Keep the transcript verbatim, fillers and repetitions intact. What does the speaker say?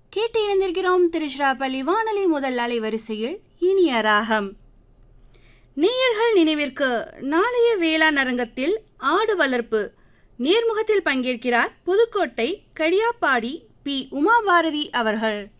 கேட்டு இணைந்திருக்கிறோம் திருச்சிராப்பள்ளி வானொலி முதல் அலைவரிசையில் இனிய ராகம். நேயர்கள் நினைவிற்கு நாளைய வேளாண் அரங்கத்தில் ஆடு வளர்ப்பு நேர்முகத்தில் பங்கேற்கிறார் புதுக்கோட்டை கடியாப்பாடி பி உமாபாரதி அவர்கள்.